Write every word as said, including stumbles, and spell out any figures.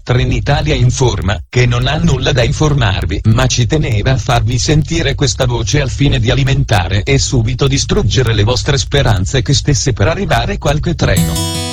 Trenitalia informa che non ha nulla da informarvi, ma ci teneva a farvi sentire questa voce al fine di alimentare e subito distruggere le vostre speranze che stesse per arrivare qualche treno.